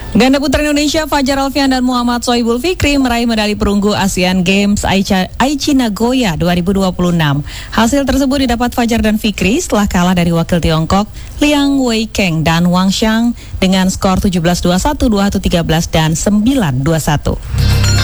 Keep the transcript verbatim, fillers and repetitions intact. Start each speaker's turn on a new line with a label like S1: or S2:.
S1: Ganda putra Indonesia Fajar Alfian dan Muhammad Sohibul Fikri meraih medali perunggu Asian Games Aichi, Aichi Nagoya dua ribu dua puluh enam. Hasil tersebut didapat Fajar dan Fikri setelah kalah dari wakil Tiongkok Liang Weikeng dan Wang Xiang dengan skor tujuh belas dua puluh satu, dua puluh satu tiga belas dan sembilan dua puluh satu.